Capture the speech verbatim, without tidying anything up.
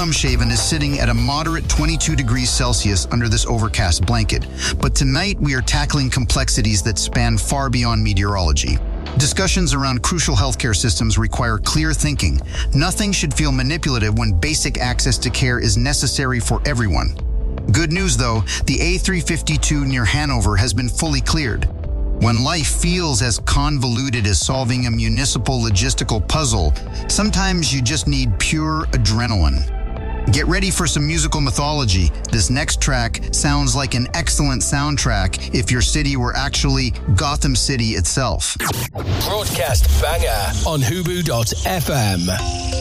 Humshaven is sitting at a moderate twenty-two degrees Celsius under this overcast blanket. But tonight we are tackling complexities that span far beyond meteorology. Discussions around crucial healthcare systems require clear thinking. Nothing should feel manipulative when basic access to care is necessary for everyone. Good news though, the A three fifty-two near Hanover has been fully cleared. When life feels as convoluted as solving a municipal logistical puzzle, sometimes you just need pure adrenaline. Get ready for some musical mythology. This next track sounds like an excellent soundtrack if your city were actually Gotham City itself. Broadcast banger on Hubu dot F M.